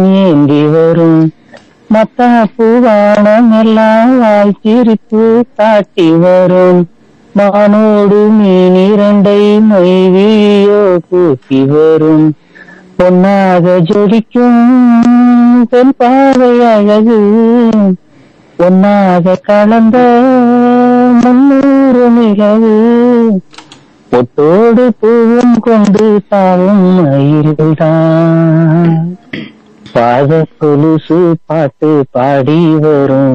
ஏந்தி வரும் மத்தா பூவானம் எல்லாம் வாய்ச்சிரிப்பு காட்டி வரும் மானோடு மீன் இரண்டை மொய்வியோ கூட்டி வரும் பொன்னாக ஜொலிக்கும் பெண் பாவை அழகு பொன்னாக கலந்த முன்னூறு நிலவு பொட்டோடு பூவும் கொண்டு தாவும் மயில்தான் பாத கொலுசு பாட்டு பாடி வரும்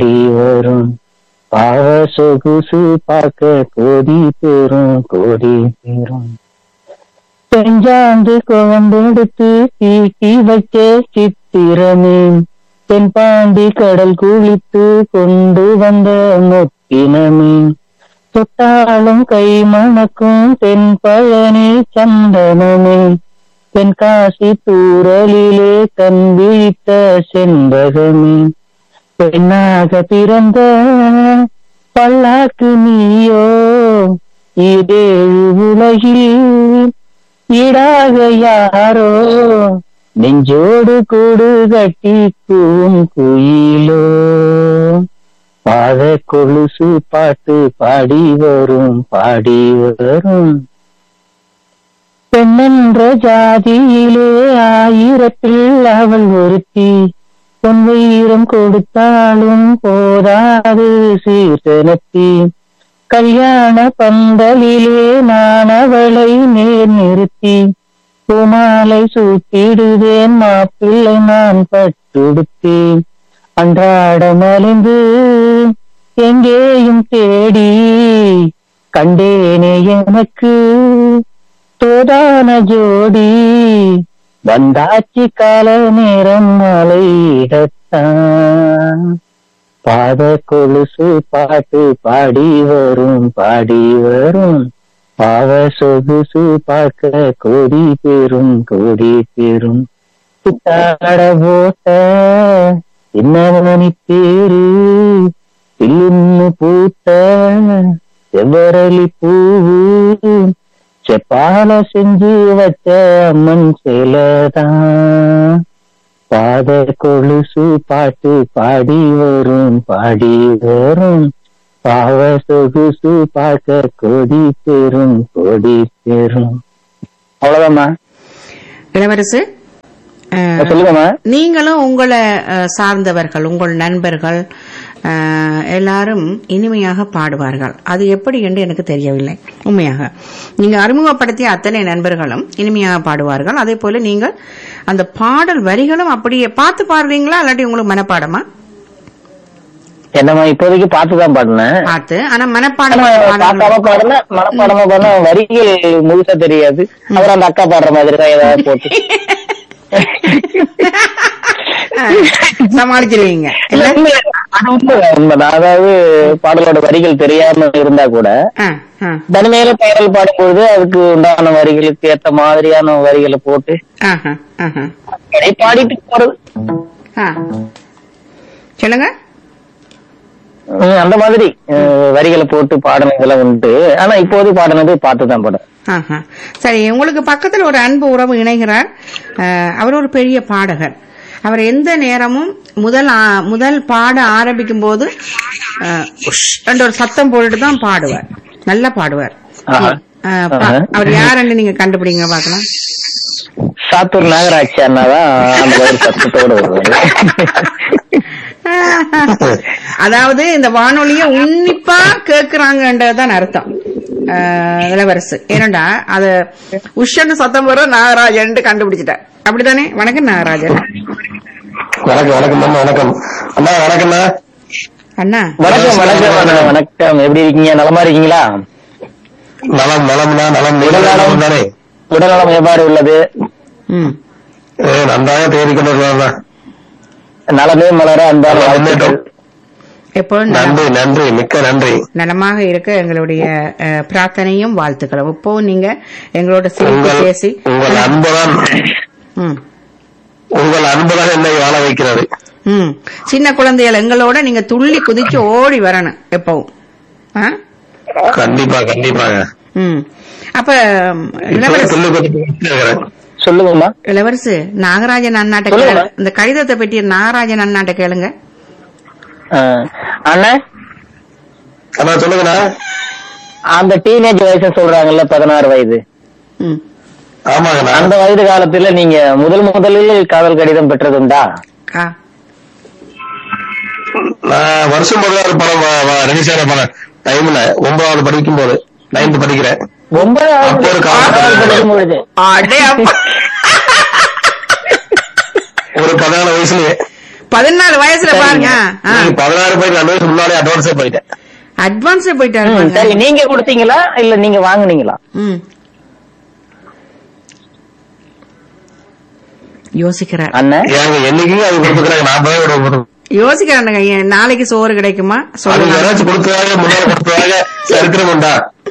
பாவ சொகுசு பார்க்க கோடி பெறும் பெஞ்சாந்து குழம்பெடுத்து தீட்டி வைக்க சித்திரமே தென்பாண்டி கடல் குளித்து கொண்டு வந்த முத்தினமே தொட்டாலும் கை மணக்கும் தென் பழனி சந்தனமே தென்காசி தூரலிலே கண் விழித்த செண்பகமே பெண்ணாக பிறந்த பல்லாக்கு நீயோ இதேழு உலகில் ஈடாக யாரோ நெஞ்சோடு கூடு கட்டி கூவும் குயிலோ பாத கொலுசு பாட்டு பாடி வரும் பெண்ணென்ற ஜாதியிலே ஆயிரத்தில் அவள் ஒருத்தி பொன் வீரம் கொடுத்தாலும் போதாது சீர்தனத்தி கல்யாண பந்தலிலே நான் அவளை நேர் நிறுத்தி பூமாலை சூட்டிடுவேன் மாப்பிள்ளை நான் பட்டுடுத்தேன் அன்றாட மலிந்து எங்கேயும் தேடி கண்டேனே எனக்கு தோதான ஜோடி வந்தாச்சி கால நேரம் மலையிடத்தான் பாத கொலுசு பாட்டு பாடி வரும் பாவ சொகுசு பார்க்க கோடி பெறும் புத்தாட போட்ட என்னவனி பேரு பில்லுன்னு பூத்த செவ்வரளி பூவு செப்பால செஞ்சு வச்ச அம்மன் சேலதான் பாத கொலுசு பாட்டு பாடி வரும் பாவ சொகுசு பார்க்க கோடி பெறும் அவ்வளவுதாம்மா. இளவரசு, சொல்லுங்கம்மா. நீங்களும் உங்களை சார்ந்தவர்கள் உங்கள் நண்பர்கள் எல்லாரும் இனிமையாக பாடுவார்கள். அது எப்படி என்று எனக்கு தெரியவில்லை. உண்மையாக நீங்க அறிமுகப்படுத்திய அத்தனை நண்பர்களும் இனிமையாக பாடுவார்கள். அதே போல நீங்கள் அந்த பாடல் வரிகளும் அப்படியே பார்த்து பாடுறீங்களா இல்லாட்டி உங்களுக்கு மனப்பாடமா? என்னம்மா, இப்போதைக்கு பார்த்துதான் பாடுனேன். பார்த்து, ஆனா மனப்பாடமா பாடின வரிகள் முழுசா தெரியாது. அப்புறம் அந்த அக்கா பாடுற மாதிரி தான் ஏதாவது போட்டு சமாளிச்சிருவீங்க. அதாவது பாடலோட வரிகள் தெரியாம இருந்தா கூட தனிமையில பாடல் பாடும்பொழுது அதுக்கு உண்டான வரிகளுக்கு ஏத்த மாதிரியான வரிகளை போட்டு பாடிட்டு போறது. சொல்லுங்க. அந்த மாதிரி வரிகளை போட்டு பாடினதெல்லாம் உண்டு. ஆனா இப்போது பாடினது பார்த்துதான் பாடும். சரி, உங்களுக்கு பக்கத்துல ஒரு அன்பு உறவு இணைகிறார். அவர் ஒரு பெரிய பாடகர். அவர் எந்த நேரமும் முதல் பாட ஆரம்பிக்கும் போது ஒரு சத்தம் போட்டுட்டு தான் பாடுவார். நல்லா பாடுவார். அவர் யாருன்னு நீங்க கண்டுபிடிங்க பாக்கலாம். சாத்தூர் நாகராட்சி அண்ணாதான் அந்த சத்தத்தோட வருவாரு. அதாவது இந்த வானொலிய உன்னிப்பா கேக்குறாங்கன்றதுதான் அர்த்தம் இளவரசு. ஏனண்டா அது உஷன்னு சத்தம் போற நாகராஜன் கண்டுபிடிச்சிட்டார். அப்படித்தானே? வணக்கம் நாகராஜன். வணக்கம் வணக்கம் அண்ணா. வணக்கம் அண்ணா. வணக்கம் வணக்கம். எப்படி இருக்கீங்க? நலமா இருக்கீங்களா? நலம் நலம். உடல்நலம் எவ்வாறு உள்ளது? நன்றாக தேடிக்கொண்டு நலமே மலர அன்பான நன்றி மிக்க நன்றி. நலமாக இருக்க எங்களுடைய பிரார்த்தனையும் வாழ்த்துக்களும். இப்போ நீங்க எங்களோட சிரிப்பு பேசி உங்கள் அன்புதான் என்னை வாழ வைக்கிறது. சின்ன குழந்தைகள் எங்களோட நீங்க துள்ளி குதிச்சு ஓடி வரணும் எப்பவும். கண்டிப்பா கண்டிப்பாங்க. அப்ப சொல்லுங்கம்மா. இளவரசு நாகராஜன் அண்ணாட்ட சொல்லுங்க. இந்த கடிதத்தை பற்றி நாகராஜன் அண்ணாட்ட கேளுங்க. அண்ணா அண்ணா சொல்லுங்கண்ணா. அந்த டீனேஜ் வயசு சொல்றாங்கல்ல, 16 வயது. ஆமாங்கண்ணா. அந்த வயது காலத்துல நீங்க முதலில் காதல் கடிதம் பெற்றதுண்டா? நான் வருஷம் முதலாவது படம் ரிலீஸ் ஆன படம் டைம்ல 9வது படிக்கும் போது 9th படிக்கிறேன். 9வது படிக்கும் பொழுது ஒரு 14 வயசுலயே 14 வயசுல பாருங்க. 16 போயிட்டு 2 வயசு முன்னாலே அட்வான்ஸே போயிட்டேன். அட்வான்ஸே போயிட்டாரு. சரி, நீங்க கொடுத்தீங்களா இல்ல நீங்க வாங்குனீங்களா? யோசிக்கிறார் அண்ணன். என்னைக்கு அது கொடுத்துக்கிறாங்க, நான் போய் விட யோசிக்கிறாங்க. நாளைக்கு சோறு கிடைக்குமா சொல்லுங்க. யாராச்சும் கொடுத்ததாக முன்னாடி கொடுத்ததாக சரித்திரம் உண்டா?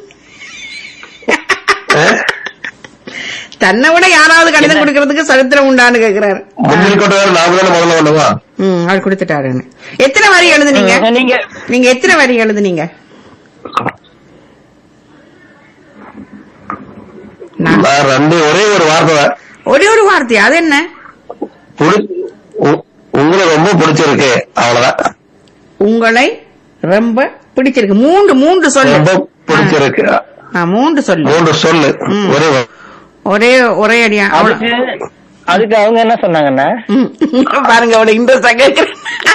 தன்னை விட யாராவது கடிதம் கொடுக்கறதுக்கு சரித்திரம் உண்டான்னு கேக்குறாரு. முன்னாடி கொண்டதாக நாம தானே முதல்ல பண்ணுவா. அவர் கொடுத்துட்டாருன்னு. எத்தனை வரி எழுதுனீங்க நீங்க? எத்தனை வரி எழுதுனீங்க? ஒரே ஒரு வார்த்தை. ஒரே ஒரு வார்த்தை. அது என்ன? உங்களை ரொம்ப பிடிச்சிருக்கு, அவ்வளவுதான். உங்களை ரொம்ப பிடிச்சிருக்கு. மூன்று சொல்லு. ரொம்ப பிடிச்சிருக்கு. 3 சொல்லு. 3 சொல்லு. ஒரே அடியா. அதுக்கு அவங்க என்ன சொன்னாங்கன்னா, பாருங்க அவளை இன்ட்ரெஸ்டா கேக்குறேன்.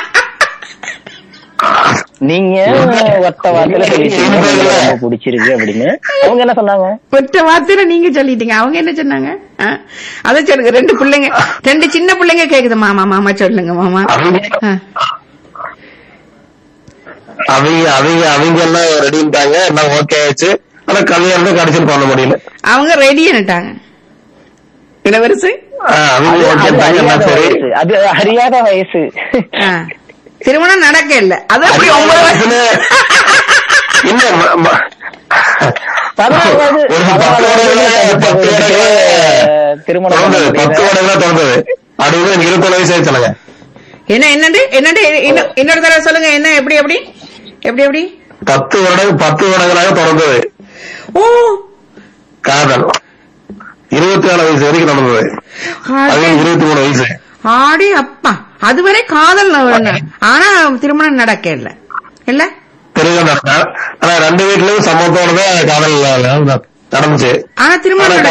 நீங்க ஒத்த வார்த்தையில பிடிச்சிருக்கு அப்படின்னு அவங்க என்ன சொன்னாங்க? ஒத்த வார்த்தையில நீங்க சொல்லிட்டீங்க. அவங்க என்ன சொன்னாங்க? அதை சொல்லுங்க. 2 பிள்ளைங்க, 2 சின்ன பிள்ளைங்க கேக்குது. மாமா மாமா சொல்லுங்க மாமா. அவங்க எல்லாம் ரெடிட்டாங்க, எல்லாம் ஓகே ஆயிடுச்சு. ஆனா கல்யாணம் கடைசியில் பண்ண முடியல. அவங்க ரெடின்னுட்டாங்க. இளவரசு அது அறியாத வயசு. திருமணம் நடக்க இல்ல. அது அப்படி 9 வயசுல திருமணம் 10 வருடம் தோன்றது. அது 27 வயசு ஆயிடுச்சுங்க. என்னண்டு இன்னொரு தடவை சொல்லுங்க. என்ன எப்படி 10 வருடங்களாக தொடர்ந்தது. ஓ, காதல் 24 வயசு வரைக்கும் நடந்தது. அது 23 வயசு. ஆடி அப்பா, அதுவரை காதல். ஆனா திருமணம் நடக்க இல்ல. இல்ல ஆனா 2 வீட்லயும் சமத்தோட காதல் நடந்துச்சு. ஆனா திருமணம்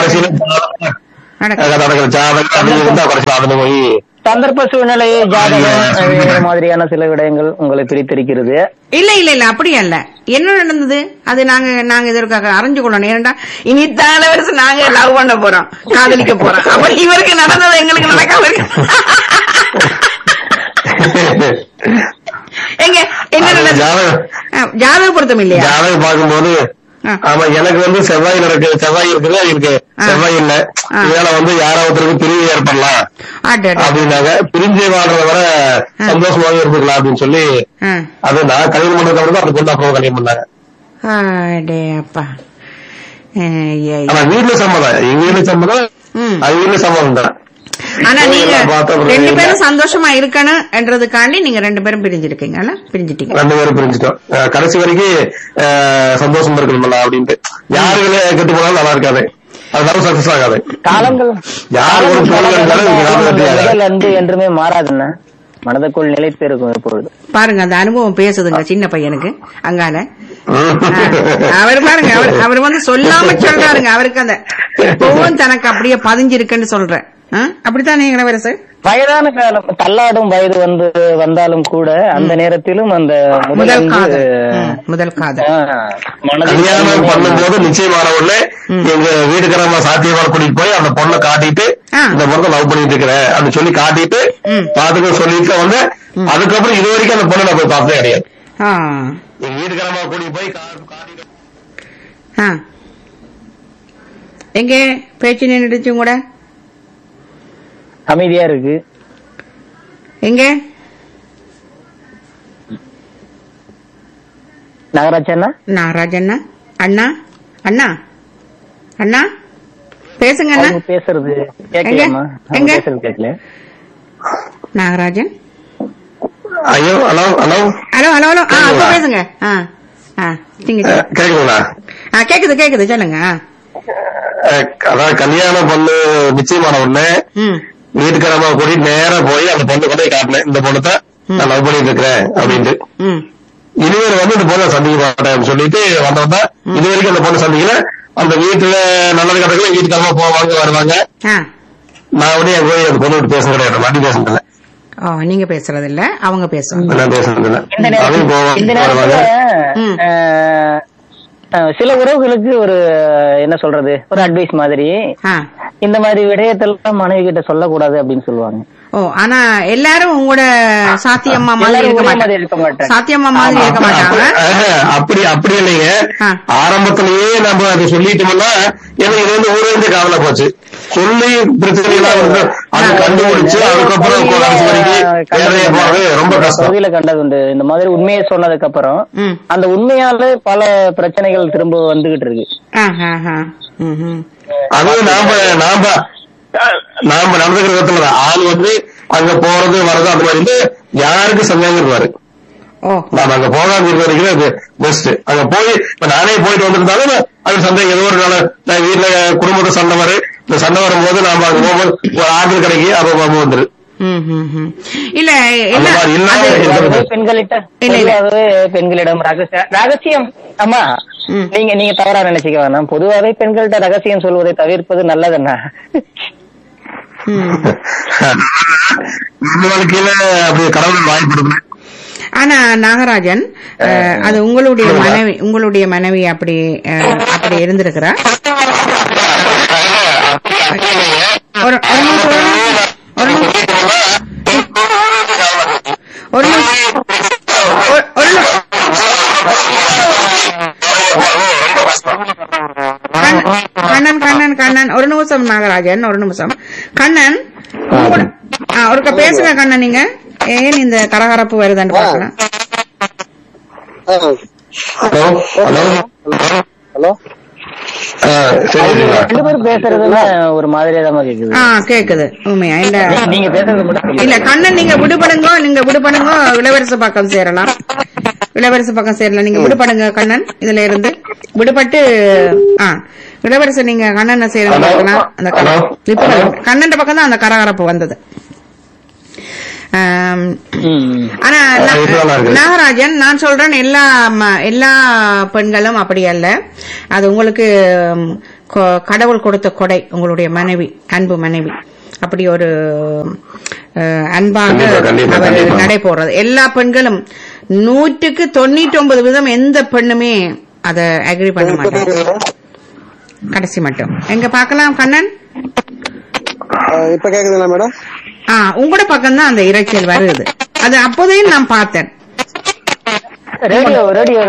போய் சந்தர்ப்ப சூழ்நிலையை, ஜாதகம் மாதிரியான சில விடயங்கள் உங்களை பிரித்திருக்கிறது. இல்ல அப்படி அல்ல. என்ன நடந்தது அது நாங்க இதற்காக அறிஞ்சு கொள்ளணும். ஏன்டா இனி இத்தனை வருஷம் நாங்க லவ் பண்ண போறோம், காதலிக்க போறோம். அப்ப இவருக்கு நடந்தது எங்களுக்கு நடக்காம இருக்கு. எங்க என்ன நடந்தது? ஜாதக பொருத்தம் இல்லையா? ஜாதகம் பார்க்கும்போது ஆமா, எனக்கு செவ்வாய் இருக்குது, இருக்கு செவ்வாய் இல்ல. இதனால யாராவது பிரிவு ஏற்படலாம் அப்படின்னாங்க. பிரிஞ்சு வாழ்றத விட சந்தோஷமாக இருந்துக்கலாம் அப்படின்னு சொல்லி அது நான் கல்யாணம் பண்ணதுக்கு அப்படி கொண்டு அப்புறம் கல்யாணம் பண்ணாங்க. ஆனா வீட்டுல சம்மதம், எங்க வீட்டுல சம்மதம், அது வீட்டுல சம்மதம் தான். ஆனா நீங்க 2 பேரும் சந்தோஷமா இருக்கணும் என்றதுக்காண்டி நீங்க 2 பேரும் பிரிஞ்சிருக்கீங்க. பிரிஞ்சிட்டீங்க. 2 பேரும் பிரிஞ்சிட்டோம். கடைசி வரைக்கும் சந்தோஷமா இருக்கணும்ல அப்படின்ட்டு. யாருகளே கெட்டு போனாலும் நல்லா இருக்காது, அதனால சக்சஸ் ஆகாது. காலங்கள் அன்பு என்றுமே மாறாதுன்னா மனதுக்குள் நிலைத்து இருக்கும் எப்பொழுது. பாருங்க அந்த அனுபவம் பேசுதுங்க சின்ன பையனுக்கு. அங்கால அவர் பாருங்க, அவர் சொல்லாம சொல்றாருங்க. அவருக்கு அந்த எப்பவும் தனக்கு அப்படியே பதிஞ்சிருக்குன்னு சொல்றேன். அப்படித்தான் நீங்க இளவரசு. வயதான காலம், தள்ளாடும் வயது வந்தாலும் கூட அந்த நேரத்திலும் அந்த முதல் காதல் கல்யாணம் பண்ணும்போது நிச்சயமான உடனே எங்க வீட்டுக்காரமா சாத்தியமான கூட்டிட்டு போய் அந்த பொண்ணை காட்டிட்டு இந்த பொண்ணை லவ் பண்ணிட்டு இருக்கிறேன் அப்படின்னு சொல்லி காட்டிட்டு பாத்துக்க சொல்லிட்டு அதுக்கப்புறம் இது வரைக்கும் அந்த பொண்ணை நான் போய் பார்த்ததே கிடையாது. எங்க வீட்டுக்காரமா கூட்டிட்டு போய் காட்டிட்டு எங்க பேச்சு நின்றுச்சு கூட அமைதியா இருக்கு. எங்க நாகராஜண்ணா அண்ணா அண்ணா அண்ணா பேசுங்க அண்ணா. பேசுறது கேட்கல. நாகராஜன் ஐயோ, hello hello hello hello hello. அப்ப பேசுங்க. கேக்குதுங்களா? கேக்குது சொல்லுங்க. அதாவது கல்யாணம் பொண்ணு நிச்சயமான உடனே வீட்டுக்காரமா கூட்டிட்டு நேரா போய் அந்த பொண்ணு கொண்டு போய் காட்டினேன், இந்த பொண்ணு தான் நான் லவ் பண்ணிட்டு இருக்கிறேன் அப்படின்ட்டு. இனிமேல் வந்து இந்த பொண்ணை சந்திக்க மாட்டேன் சொல்லிட்டு வந்தவன் இது வரைக்கும் அந்த பொண்ணு சந்திக்கல. அந்த வீட்டுல நல்லது கட்டத்துல வீட்டுக்காரமா போவாங்க வருவாங்க. நான் உடனே போய் அந்த பொண்ணு விட்டு பேச கிடையாது, வண்டி பேசுறதில்ல. நீங்க பேசுறது இல்ல, அவங்க பேசுவாங்க. நான் பேசுறது இல்ல. சில உறவுகளுக்கு ஒரு என்ன சொல்றது, ஒரு அட்வைஸ் மாதிரி, இந்த மாதிரி விடயத்தெல்லாம் மனைவி கிட்ட சொல்லக்கூடாது அப்படின்னு சொல்லுவாங்க. ஆனா எல்லாரும் உங்களோட சாத்தியம்மா மாதிரி இருக்க மாட்டாங்க. சாத்தியம்மா மாதிரி இருக்க மாட்டாங்க. அப்படி இல்லைங்க. ஆரம்பத்திலேயே நம்ம அதை சொல்லிட்டோம்னா எனக்கு இது வந்து ஊரே காவல போச்சு. சொல்லி பிரச்சனை அது கண்டுபிடிச்சு அதுக்கப்புறம் ரொம்ப கஷ்டம் கண்டது உண்டு. இந்த மாதிரி உண்மையை சொன்னதுக்கு அப்புறம் அந்த உண்மையால பல பிரச்சனைகள் திரும்ப வந்துகிட்டு இருக்கு. அது நாம நடந்துக்கிற விதத்துல ஆள் வந்து அங்க போறது வர்றது அந்த மாதிரி வந்து யாருக்கு சந்தேகம் இருப்பாரு. நாம அங்க போகாம இருக்க வரைக்கும் அது பெஸ்ட். அங்க போய் நானே போயிட்டு வந்திருந்தாலும் அது சந்தேகம் ஏதோ ஒரு நாள் நான் வீட்டுல குடும்பத்தை சண்டை வரும், இந்த சண்டை வரும்போது நாம அங்க போகும்போது ஒரு ஆர்டர் கிடைக்கி அப்ப வந்துரு. இல்ல பெண்களிடம் ரகசியம் அம்மா நீங்க தவறா நினைச்சுக்க வேணாம். பொதுவாகவே பெண்கள்கிட்ட ரகசியம் சொல்வதை தவிர்ப்பது நல்லதுன்னா வாழ்க்கையில அப்படி கடவுள் வாய்ப்பு. ஆனா நாகராஜன், அது உங்களுடைய மனைவி அப்படி இருந்திருக்கிறா. கண்ணன் ஒரு நிமிஷம் நாகராஜன், ஒரு நிமிஷம். கண்ணன் ஒருக்க பேசுங்க கண்ணன். நீங்க ஏன் இந்த கரகரப்பு வருதுன்னு பாக்கலாம். ஹலோ, ரெண்டு பேரும் பேசுறதுல ஒரு மாதிரியா தான் கேக்குது. கேக்குது உண்மையா? நீங்க பேசுறது இல்ல கண்ணன், நீங்க விடுபடுங்க. இளவரசு பக்கம் சேரலாம். நீங்க விடுபடுங்க கண்ணன். இதுல இருந்து விடுபட்டு இளவரசு நீங்க கண்ணனை சேருங்க. அந்த கண்ணன் பக்கம் தான் அந்த கரகரப்பு வந்தது. ஆனா நாகராஜன், நான் சொல்றேன் எல்லா பெண்களும் அப்படி அல்ல. அது உங்களுக்கு கடவுள் கொடுத்த கொடை. உங்களுடைய மனைவி, அன்பு மனைவி அப்படி ஒரு அன்பாக அவர் நடை போடுறது. எல்லா பெண்களும் 99% எந்த பெண்ணுமே அத அக்ரி பண்ண மாட்டாங்க. கடைசி மட்டும் எங்க பாக்கலாம் கண்ணன். இப்ப கேக்குதுங்களா மேடம்? உங்களோட பக்கம் தான் அந்த இறைச்சல் வருது. அது அப்போதையும் நான் பார்த்தேன். ரேடியோ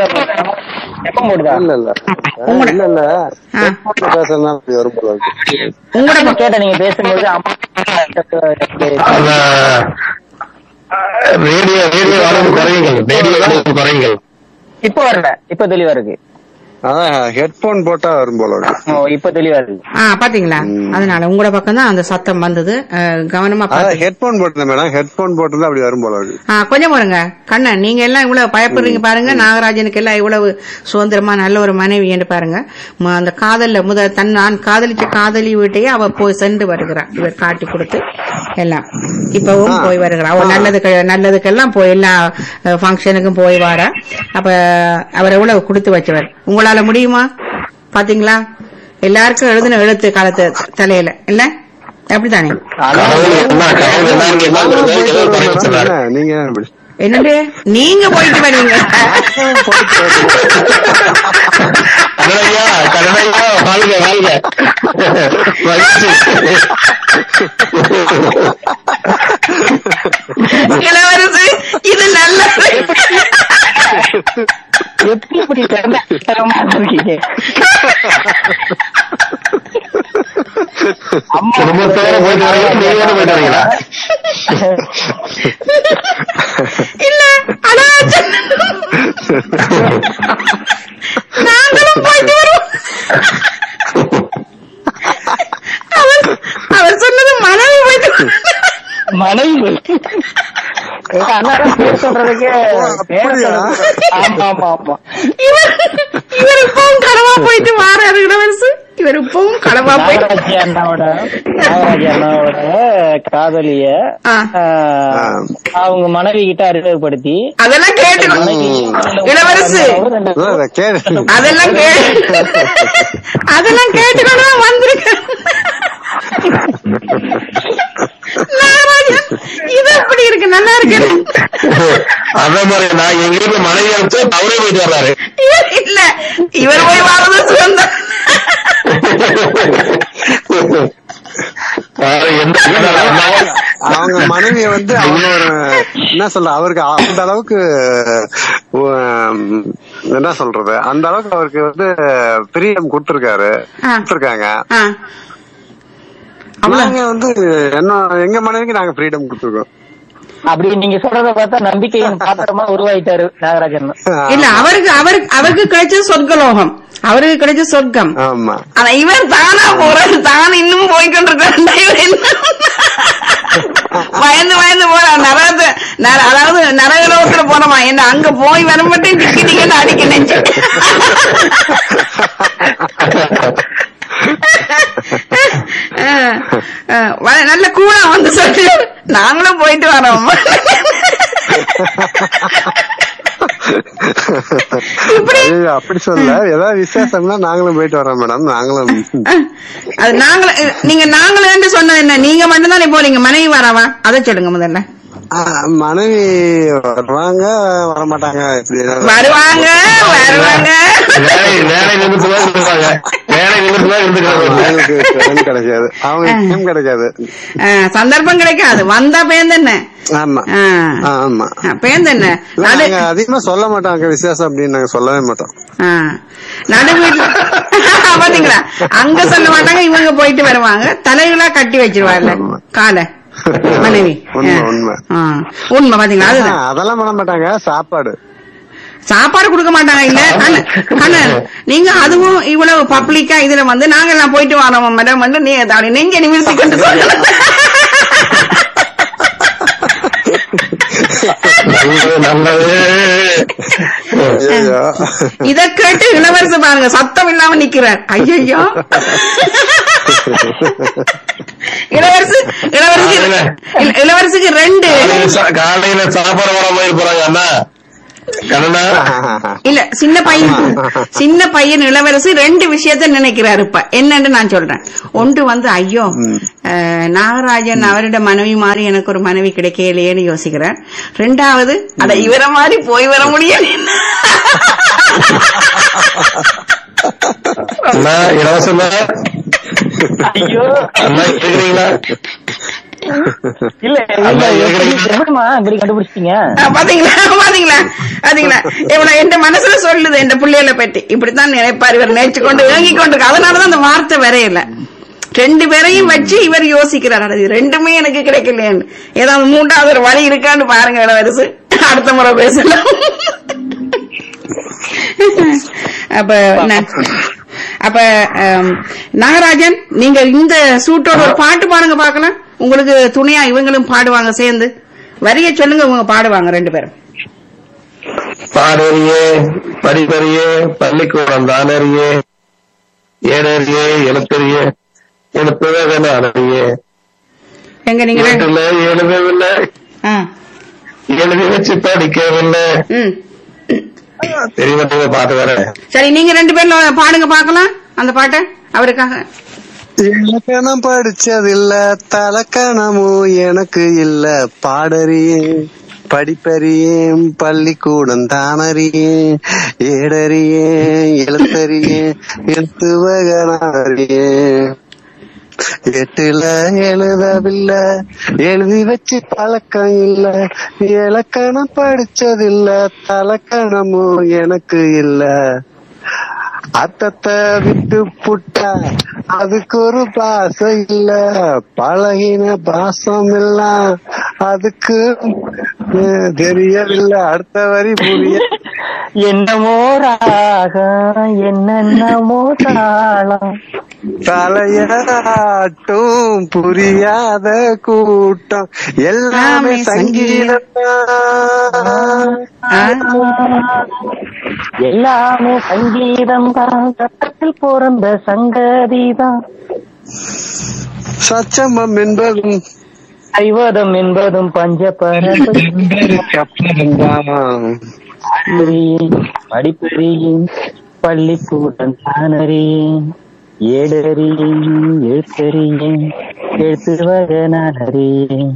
உங்களோட கேட்ட நீங்க பேசும்போது இப்ப வரல, இப்ப தெளிவா இருக்கு. ஹெட்போன் போட்டா வரும் போல. இப்ப தெளிவா இருக்கு. பாத்தீங்களா? அதனால உங்களோட பக்கம் தான் அந்த சத்தம் வந்தது. கவனமா ஹெட்போன் போட்டு மேடம், ஹெட்போன் போட்டு அப்படி வரும் போல. கொஞ்சம் பாருங்க கண்ணன், நீங்க எல்லாம் இவ்வளவு பயப்படுறீங்க பாருங்க. நாகராஜனுக்கு எல்லாம் இவ்வளவு சுதந்திரமா நல்ல ஒரு மனைவி என்று பாருங்க. அந்த காதல்ல நான் காதலிச்ச காதலி வீட்டையே அவ போய் சென்று வருகிறான். இவர் காட்டி கொடுத்து எல்லாம் இப்பவும் போய் வருகிறான். அவ நல்லதுக்கெல்லாம் போய் எல்லா பங்கனுக்கும் போய் வார. அப்ப அவர் எவ்வளவு கொடுத்து வச்சவர். உங்களால முடியுமா? பாத்தீங்களா? எல்லாருக்கும் எழுதின எழுத்து காலத்து தலையில இல்ல, அப்படித்தானே? என்னண்டு நீங்க போயிட்டு வருவீங்க. இளவரசு இது நல்ல எப்படி குடும்பத்தோட போயிட்டு வரீங்களா? இல்ல நாங்களும் போயிட்டு வருவோம். அவர் சொன்னது மனைவி போயிட்டு மனைவி சொல்றதுக்கே இவர் இப்பவும் கடவா போயிட்டு வாராரு இளவரசு. இவர் இப்பவும் களவா போய் நாகராஜி அண்ணாவோட காதலிய அவங்க மனைவி கிட்ட அறிமுகப்படுத்தி அதெல்லாம் கேட்டுக்கணும் இளவரசு, அதெல்லாம் கேட்டுக்கணும் வந்திருக்க. இது எப்படி இருக்கு? நல்லா இருக்கு. அதே மாதிரி நான் எங்க வீட்டுல மனைவி அனுப்பிச்சு அவரே போயிட்டு வர்றாரு. இல்ல இவர் போய் வாழ்றது சுதந்திரம். அவங்க மனைவிய வந்து அவங்க என்ன சொல்ற அவருக்கு அந்த அளவுக்கு என்ன சொல்றது, அந்த அளவுக்கு அவருக்கு வந்து ஃப்ரீடம் கொடுத்திருக்காங்க. நாங்க வந்து என்ன எங்க மனைவிக்கு நாங்க ஃப்ரீடம் கொடுத்துருக்கோம். அப்படி நீங்க சொல்றத பார்த்தா நம்பிக்கையின் பாத்திரமா உருவாயிட்டாரு நாகராஜன். இல்ல அவருக்கு கிடைச்ச சொர்க்கலோகம், அவருக்கு கிடைச்ச சொர்க்கம். ஆமா. ஆனா இவர் தானா போறாரு, தான் இன்னும் போய்கொண்டிருக்காரு. பயந்து போறான். அதாவது நரகலோகத்துல போனோமா என்ன, அங்க போய் வர மட்டும் டிக்கெட் அடிக்க நினைச்சு நல்ல கூடா வந்து சொல்லி நாங்களும் போயிட்டு வரோம். அப்படி சொல்ல ஏதாவது விசேஷம்னா நாங்களும் போயிட்டு வரோம் மேடம். அது நாங்களும் சொன்னது என்ன, நீங்க மட்டும் தானே போறீங்க, மனைவி வரவா அதை சொல்லுங்க முதல்ல. மனைவி வருவாங்க வரமாட்டாங்க, வருவாங்க கிடைக்காது, அவங்க கிடைக்காது, சந்தர்ப்பம் கிடைக்காது, வந்தா பேந்தென்ன. ஆமா ஆமா பேந்தென்ன அதிகமா சொல்ல மாட்டாங்க விசேஷம் அப்படின்னு நாங்க சொல்லவே மாட்டோம். நடு வீட்டுல பாத்தீங்களா, அங்க சொல்ல மாட்டாங்க, இவங்க போயிட்டு வருவாங்க, தலைகளா கட்டி வச்சிருவாங்க காலை மனைவி. உண்மை பாத்தீங்களா, அதெல்லாம் பண்ண மாட்டாங்க. சாப்பாடு கொடுக்க மாட்டாங்க. இல்ல அண்ணன் நீங்க அதுவும் இவ்வளவு பப்ளிக்கா இதுல வந்து நாங்க எல்லாம் போயிட்டு வரோம் மேடம் வந்து நீ நெஞ்ச நிமிர்த்தி கொண்டு இத கேட்டு இளவரசு பாருங்க சத்தம் இல்லாம நிக்கிறார். ஐயோ இளவரசுக்கு 2 காலையில சாப்பாடு வர மாதிரி போறாங்க அண்ணா. இல்ல சின்ன பையன் இளவரசு 2 விஷயத்த நினைக்கிறாரு. இப்ப என்னன்னு நான் சொல்றேன். ஒன்று வந்து ஐயோ நாகராஜன் அவரோட மனைவி மாதிரி எனக்கு ஒரு மனைவி கிடைக்கலையேன்னு யோசிக்கிறார். 2வது அட இவர மாதிரி போய் வர முடியல. இலவசமா ஐயோ கேக்குறீங்களா? இல்ல இப்படி கண்டுபிடிச்சிட்டீங்க பாத்தீங்களா என் மனசுல சொல்லுது என் பிள்ளைகளை பற்றி. இப்படித்தான் நினைப்பாரு இவர், நினைச்சு கொண்டு ஏங்கி கொண்டு. அதனாலதான் அந்த வார்த்தை வரையில 2 பேரையும் வச்சு இவர் யோசிக்கிறார். அது 2மே எனக்கு கிடைக்கலையேன்னு. ஏதாவது 3வது ஒரு வழி இருக்கான்னு பாருங்க இளவரசு, அடுத்த முறை பேசலாம். அப்ப நாகராஜன் நீங்க இந்த சூட்டோட ஒரு பாட்டு பாடுங்க பாக்கலாம். உங்களுக்கு துணையா இவங்களும் பாடுவாங்க சேர்ந்து. வரிய சொல்லுங்க, இவங்க பாடுவாங்க 2 பேரும். பாடறியே படிப்பறியே பள்ளிக்கூடம் தானறியே ஏனறியே எழுத்தறியே எழுத்துவே எங்க நீங்க எழுதவில்லை எழுதி வச்சு படிக்கவில்லை. தெரியல பாட்டு வேற. சரி நீங்க 2 பேரும் பாடுங்க பாக்கலாம் அந்த பாட்டை அவருக்காக. இலக்கணம் படிச்சதில்ல தலக்கணமும் எனக்கு இல்ல, பாடறியேன் படிப்பறியேன் பள்ளிக்கூடம் தானறியேன் ஏடறியேன் எழுத்தறியேன் எழுத்துவகனாறியேன் 8ல எழுதவில்லை எழுதி வச்சு பழக்கம் இல்ல, இலக்கணம் படிச்சதில்ல தலக்கணமும் எனக்கு இல்ல, அத்தத்தை விட்டு புட்டா அதுக்கு ஒரு பாசம் இல்ல, பழகின பாசம் இல்ல அதுக்கு தெரியவில்லை. அடுத்த வரி புரிய என்னமோ ராகம் என்னென்னமோ தாளம் தலையாட்டும் புரியாத கூட்டம் எல்லாமே சங்கீதம். எல்லாமே சங்கீதம் தான், சட்டத்தில் பிறந்த சங்கதிதான். சச்சமம் என்பதும் ஐவதம் என்பதும் படிப்பறியின் பள்ளிக்கூடம் தானறியேன், ஏடறியேன் எழுத்தறியேன், எழுத்து வக நான் அறியேன்.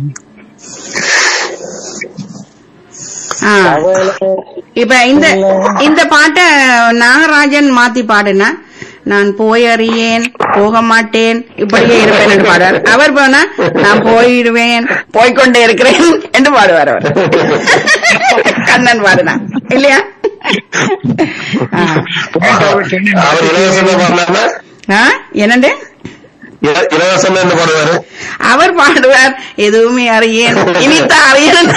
இப்ப இந்த பாட்ட நாகராஜன் மாத்தி பாடுனா, நான் போயறியேன் போக மாட்டேன் இப்படியே இருப்பேன் என்று பாடுவார். அவர் போனா நான் போயிடுவேன் போய்கொண்டே இருக்கிறேன் என்று பாடுவார் அவர். கண்ணன் பாடுனா இல்லையா? என்னண்டு அவர் பாடுவார், எதுவுமே அறியேன் இனித்தான் அறியேன்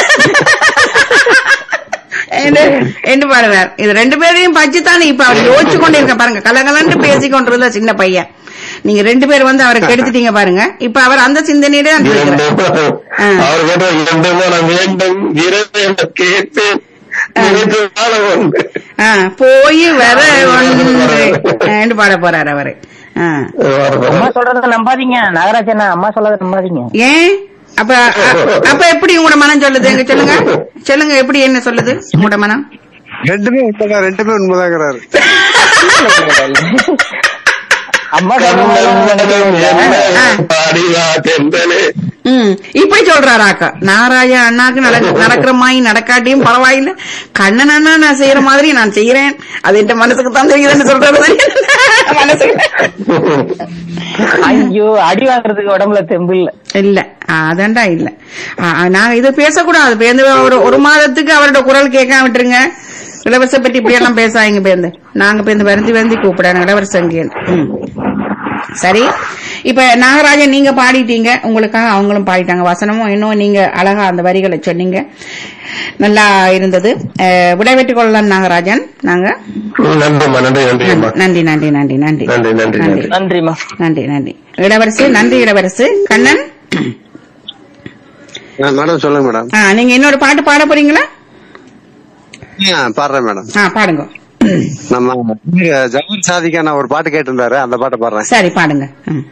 என்று பாடுவார். இது ரெண்டு பேரையும் பச்சுத்தானே இப்ப அவர் யோசிச்சு கொண்டு இருக்க பாருங்க. கலகலன்னு பேசி கொண்டிருந்த சின்ன பையன், நீங்க ரெண்டு பேர் வந்து அவரை கெடுத்துட்டீங்க பாருங்க. இப்ப அவர் அந்த சிந்தனையிலே போய் வர ஒன்று பாட போறாரு அவரு. அம்மா சொல்றத நம்பாதீங்க நாகராஜன், அம்மா சொல்றத நம்பாதீங்க. ஏன் அப்ப எப்படி உங்களோட மனம் சொல்லுது? எங்க சொல்லுங்க சொல்லுங்க, எப்படி என்ன சொல்லுது உங்களோட மனம்? ரெண்டுமே உண்மைதாங்கிறாரு. இப்படி சொல்றாராக்கா நாராஜா அண்ணாக்கு நடக்கிற மாதிரி நடக்காட்டியும் பரவாயில்ல, கண்ணன் அண்ணா நான் செய்யற மாதிரி நான் செய்யறேன், அது என் மனசுக்கு தான் தெரியுதுன்னு சொல்றது. ஐயோ, அடி வாங்குறதுக்கு உடம்புல தெம்பு இல்ல அதான்டா இல்ல. நாங்க இது பேசக்கூடாது. ஒரு மாதத்துக்கு அவரோட குரல் கேட்காம விட்டுருங்க. இளவரச பற்றி இப்படி எல்லாம் பேசாங்க பேருந்து, நாங்க பேருந்து வருந்தி கூப்பிடாங்க இளவரசங்க. சரி, இப்ப நாகராஜன் நீங்க பாடிட்டீங்க, உங்களுக்காக அவங்களும் பாடிட்டாங்க. வசனமும் இன்னும் நீங்க அழகா அந்த வரிகளை சொன்னீங்க, நல்லா இருந்தது. விடைபெற்றுக் கொள்ளலாம் நாகராஜன். நாங்க நன்றி நன்றி நன்றி நன்றி நன்றி நன்றி இளவரசு. நன்றி இளவரசு. கண்ணன் மேடம் சொல்லுங்க மேடம். நீங்க இன்னொரு பாட்டு பாட போறீங்களா? பாடுறேன் மேடம். பாடுங்க. நம்ம ஜவஹர் சாதிக்கா நான் ஒரு பாட்டு கேட்டிருந்தாரு, அந்த பாட்டை பாடுறேன். சரி பாடுங்க.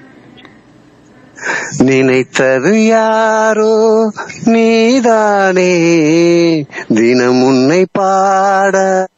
நினைத்தது யாரோ நீதானே, தினம் உன்னை பாட